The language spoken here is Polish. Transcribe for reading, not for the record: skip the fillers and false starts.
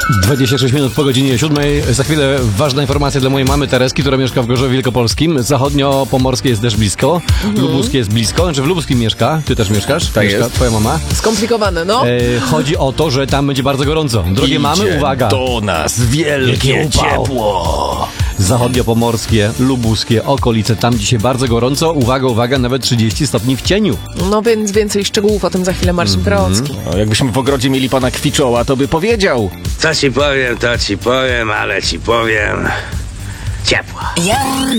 26 minut po godzinie 7. Za chwilę ważna informacja dla mojej mamy Tereski, która mieszka w Gorzowie Wielkopolskim. Zachodnio-pomorskie jest też blisko. Lubuskie jest blisko. Znaczy w Lubuskim mieszka. Ty też mieszkasz? Tak jest. Twoja mama. Skomplikowane, no. Chodzi o to, że tam będzie bardzo gorąco. Drogie mamy, uwaga. do nas wielkie ciepło. Zachodniopomorskie, lubuskie, okolice. Tam dzisiaj bardzo gorąco. Uwaga, uwaga, nawet 30 stopni w cieniu. No więc więcej szczegółów o tym za chwilę Marcin Perocki. No, jakbyśmy w ogrodzie mieli pana Kwiczoła, to by powiedział. To ci powiem, ale ci powiem. Ciepło.